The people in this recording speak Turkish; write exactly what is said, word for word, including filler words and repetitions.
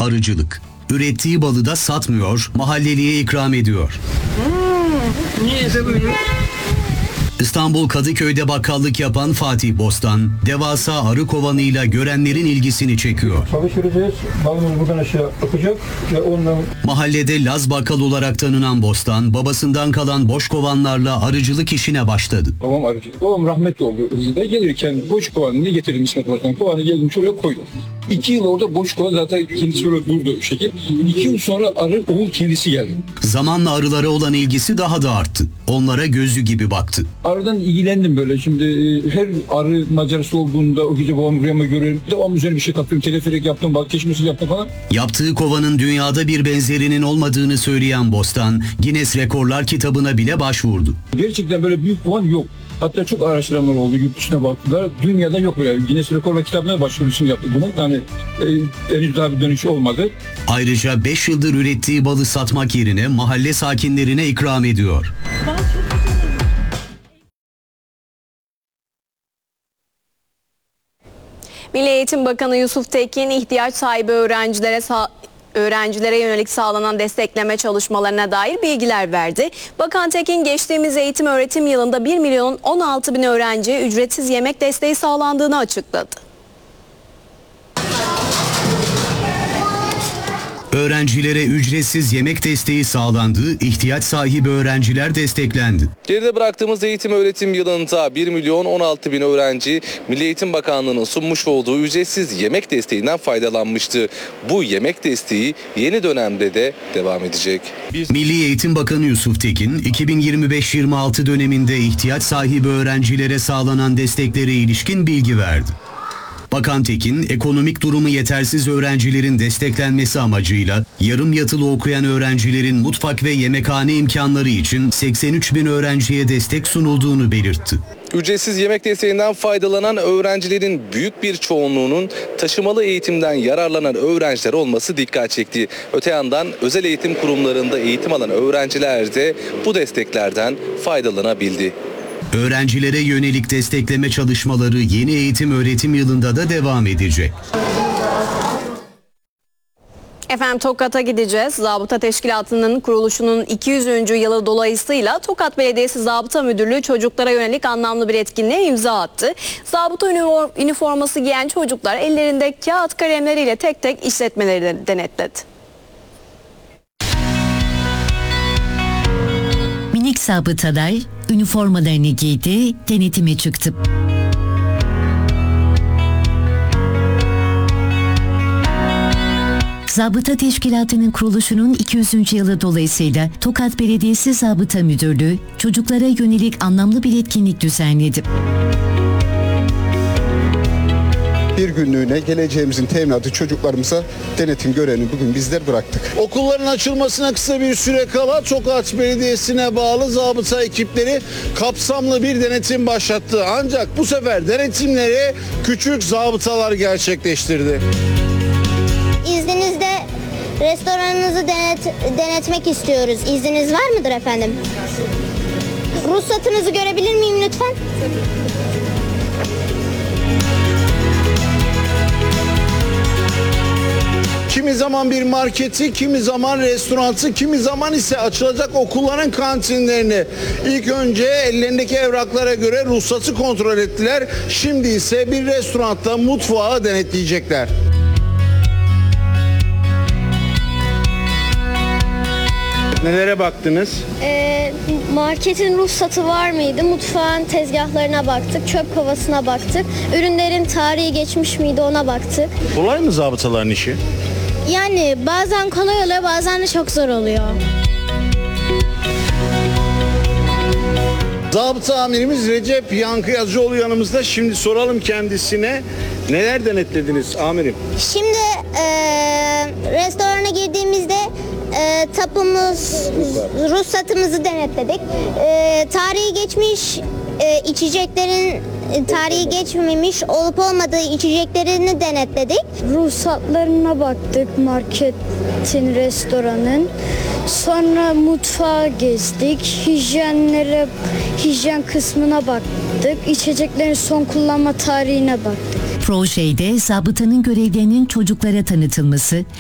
arıcılık. Ürettiği balı da satmıyor, mahalleliye ikram ediyor. Hmm, niyeyse böyle. İstanbul Kadıköy'de bakkallık yapan Fatih Bostan, devasa arı kovanıyla görenlerin ilgisini çekiyor. Çalıştıracağız, balımız buradan aşağı akacak ve ondan... Mahallede Laz Bakkal olarak tanınan Bostan, babasından kalan boş kovanlarla arıcılık işine başladı. Babam arıcı. Babam rahmetli oldu. Hızlı'da gelirken boş kovanını getirdim İsmet Başkan. Kovanı geldim şuraya koydum. İki yıl orada boş kovan zaten kendisi böyle durdu bu şekil. İki yıl sonra arı oğul kendisi geldi. Zamanla arılara olan ilgisi daha da arttı. Onlara gözü gibi baktı. Arıdan ilgilendim böyle. Şimdi her arı macerası olduğunda o gece babam rüyama görüyorum. Devam üzerine bir şey kaptım. Teleferik yaptım, bak keşmesi yaptım falan. Yaptığı kovanın dünyada bir benzerinin olmadığını söyleyen Bostan, Guinness Rekorlar kitabına bile başvurdu. Gerçekten böyle büyük kovan yok. Hatta çok araştırmalar oldu, yurt dışına baktılar. Dünyada yok böyle. Guinness Rekorlar kitabına başvurusunu yaptı bunu. Yani e, henüz daha bir dönüş olmadı. Ayrıca beş yıldır ürettiği balı satmak yerine mahalle sakinlerine ikram ediyor. Milli Eğitim Bakanı Yusuf Tekin, ihtiyaç sahibi öğrencilere sağ öğrencilere yönelik sağlanan destekleme çalışmalarına dair bilgiler verdi. Bakan Tekin, geçtiğimiz eğitim öğretim yılında bir milyon on altı bin öğrenciye ücretsiz yemek desteği sağlandığını açıkladı. Öğrencilere ücretsiz yemek desteği sağlandı, ihtiyaç sahibi öğrenciler desteklendi. Geride bıraktığımız eğitim öğretim yılında bir milyon on altı bin öğrenci Milli Eğitim Bakanlığı'nın sunmuş olduğu ücretsiz yemek desteğinden faydalanmıştı. Bu yemek desteği yeni dönemde de devam edecek. Biz... Milli Eğitim Bakanı Yusuf Tekin, iki bin yirmi beş yirmi altı döneminde ihtiyaç sahibi öğrencilere sağlanan desteklere ilişkin bilgi verdi. Bakan Tekin, ekonomik durumu yetersiz öğrencilerin desteklenmesi amacıyla yarım yatılı okuyan öğrencilerin mutfak ve yemekhane imkanları için seksen üç bin öğrenciye destek sunulduğunu belirtti. Ücretsiz yemek desteğinden faydalanan öğrencilerin büyük bir çoğunluğunun taşımalı eğitimden yararlanan öğrenciler olması dikkat çekti. Öte yandan özel eğitim kurumlarında eğitim alan öğrenciler de bu desteklerden faydalanabildi. Öğrencilere yönelik destekleme çalışmaları yeni eğitim öğretim yılında da devam edecek. Efendim, Tokat'a gideceğiz. Zabıta Teşkilatı'nın kuruluşunun iki yüzüncü yılı dolayısıyla Tokat Belediyesi Zabıta Müdürlüğü çocuklara yönelik anlamlı bir etkinliğe imza attı. Zabıta üniforması giyen çocuklar ellerinde kağıt kalemleriyle tek tek işletmeleri denetledi. Minik zabıtalar üniformalarını giydi, denetime çıktı. Zabıta Teşkilatı'nın kuruluşunun iki yüzüncü yılı dolayısıyla Tokat Belediyesi Zabıta Müdürlüğü çocuklara yönelik anlamlı bir etkinlik düzenledi. Bir günlüğüne geleceğimizin teminatı çocuklarımıza denetim görevini bugün bizler bıraktık. Okulların açılmasına kısa bir süre kala Tokat Belediyesi'ne bağlı zabıta ekipleri kapsamlı bir denetim başlattı. Ancak bu sefer denetimleri küçük zabıtalar gerçekleştirdi. İzninizle restoranınızı denet, denetmek istiyoruz. İzniniz var mıdır efendim? Ruhsatınızı görebilir miyim lütfen? Kimi zaman bir marketi, kimi zaman restoranı, kimi zaman ise açılacak okulların kantinlerini ilk önce ellerindeki evraklara göre ruhsatı kontrol ettiler. Şimdi ise bir restoranda mutfağı denetleyecekler. Nelere baktınız? Ee, marketin ruhsatı var mıydı? Mutfağın tezgahlarına baktık, çöp kovasına baktık. Ürünlerin tarihi geçmiş miydi ona baktık. Kolay mı zabıtaların işi? Yani bazen kolay oluyor, bazen de çok zor oluyor. Zabıta amirimiz Recep Yankı Yazıcıoğlu yanımızda. Şimdi soralım kendisine, neler denetlediniz amirim? Şimdi e, restorana girdiğimizde e, tapumuz, ruhsatımızı denetledik. E, tarihi geçmiş e, içeceklerin tarihi geçmemiş olup olmadığı içeceklerini denetledik. Ruhsatlarına baktık marketin, restoranın. Sonra mutfağa gezdik. Hijyenlere, hijyen kısmına baktık. İçeceklerin son kullanma tarihine baktık. Projede zabıtanın görevlerinin çocuklara tanıtılması,